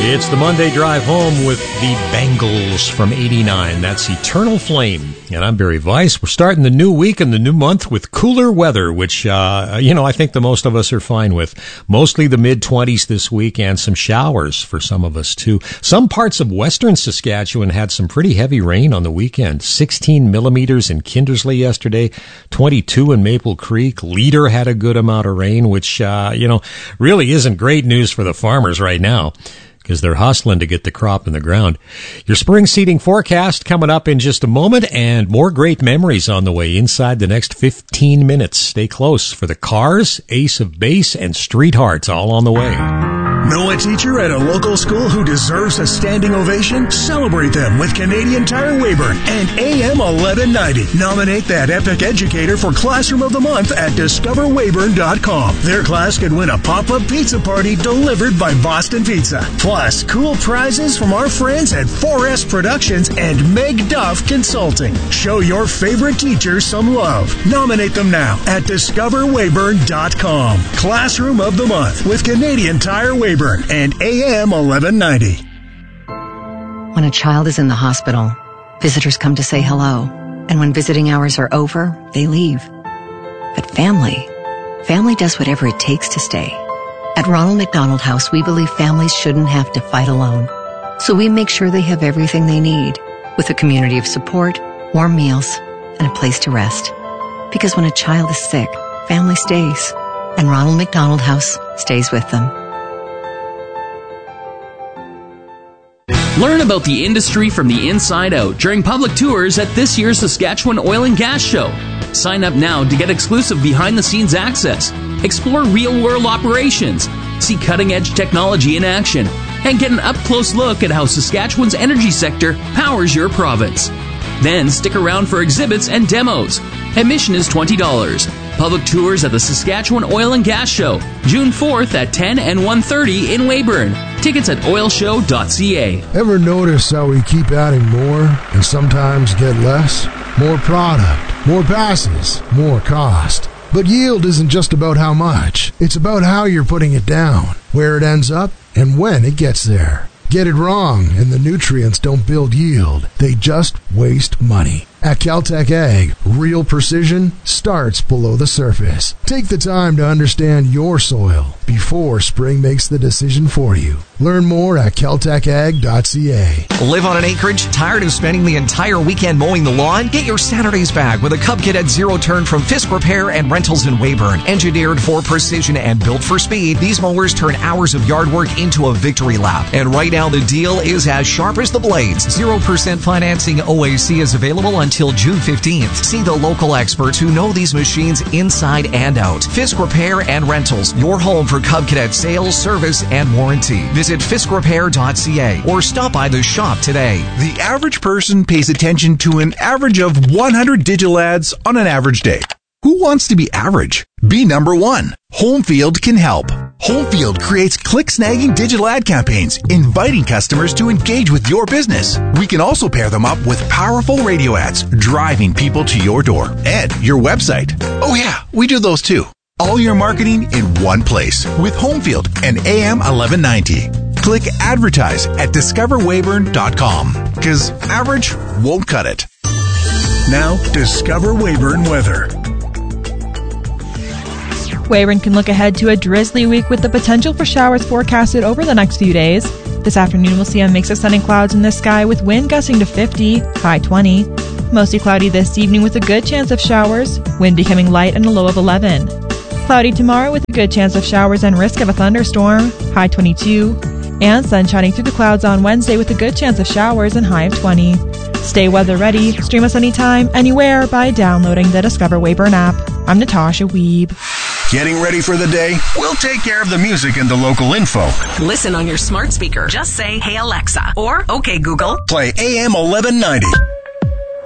It's the Monday Drive Home with the Bangles from 89. That's Eternal Flame. And I'm Barry Weiss. We're starting the new week and the new month with cooler weather, which, I think the most of us are fine with. Mostly the mid-20s this week and some showers for some of us, too. Some parts of western Saskatchewan had some pretty heavy rain on the weekend. 16 millimeters in Kindersley yesterday, 22 in Maple Creek. Leader had a good amount of rain, which, really isn't great news for the farmers right now, because they're hustling to get the crop in the ground. Your spring seeding forecast coming up in just a moment, and more great memories on the way inside the next 15 minutes. Stay close for the Cars, Ace of Base, and Street Hearts all on the way. Know a teacher at a local school who deserves a standing ovation? Celebrate them with Canadian Tire Weyburn and AM 1190. Nominate that epic educator for Classroom of the Month at discoverweyburn.com. Their class could win a pop-up pizza party delivered by Boston Pizza. Plus, cool prizes from our friends at 4S Productions and Meg Duff Consulting. Show your favorite teacher some love. Nominate them now at discoverweyburn.com. Classroom of the Month with Canadian Tire Weyburn and AM 1190. When a child is in the hospital, visitors come to say hello. And when visiting hours are over, they leave. But family does whatever it takes to stay. At Ronald McDonald House, we believe families shouldn't have to fight alone. So we make sure they have everything they need, with a community of support, warm meals, and a place to rest. Because when a child is sick, family stays. And Ronald McDonald House stays with them. Learn about the industry from the inside out during public tours at this year's Saskatchewan Oil and Gas Show. Sign up now to get exclusive behind-the-scenes access, explore real-world operations, see cutting-edge technology in action, and get an up-close look at how Saskatchewan's energy sector powers your province. Then stick around for exhibits and demos. Admission is $20. Public tours at the Saskatchewan Oil and Gas Show, June 4th at 10 and 1:30 in Weyburn. Tickets at oilshow.ca. Ever notice how we keep adding more and sometimes get less? More product, more passes, more cost. But yield isn't just about how much. It's about how you're putting it down, where it ends up, and when it gets there. Get it wrong, and the nutrients don't build yield. They just waste money. At Caltech Ag, real precision starts below the surface. Take the time to understand your soil before spring makes the decision for you. Learn more at caltechag.ca. Live on an acreage? Tired of spending the entire weekend mowing the lawn? Get your Saturdays back with a Cub Cadet Zero Turn from Fisk Repair and Rentals in Weyburn. Engineered for precision and built for speed, these mowers turn hours of yard work into a victory lap. And right now the deal is as sharp as the blades. 0% financing OAC is available until June 15th. See the local experts who know these machines inside and out. Fisk Repair and Rentals, your home for Cub Cadet sales, service, and warranty. Visit fiskrepair.ca or stop by the shop today. The average person pays attention to an average of 100 digital ads on an average day. Who wants to be average? Be number one. Homefield can help. Homefield creates click-snagging digital ad campaigns, inviting customers to engage with your business. We can also pair them up with powerful radio ads, driving people to your door and your website. Oh yeah, we do those too. All your marketing in one place with Homefield and AM 1190. Click advertise at discoverweyburn.com because average won't cut it. Now, Discover Weyburn weather. Weyburn can look ahead to a drizzly week with the potential for showers forecasted over the next few days. This afternoon we'll see a mix of sun and clouds in the sky with wind gusting to 50, high 20. Mostly cloudy this evening with a good chance of showers, wind becoming light and a low of 11. Cloudy tomorrow with a good chance of showers and risk of a thunderstorm, high 22. And sun shining through the clouds on Wednesday with a good chance of showers and high of 20. Stay weather ready. Stream us anytime, anywhere by downloading the Discover Weyburn app. I'm Natasha Wiebe. Getting ready for the day? We'll take care of the music and the local info. Listen on your smart speaker. Just say, "Hey Alexa," or "Okay Google." Play AM 1190.